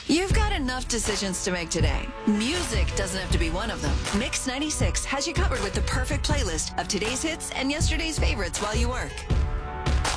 You've got enough decisions to make today. Music doesn't have to be one of them. Mix 96 has you covered with the perfect playlist of today's hits and yesterday's favorites while you work.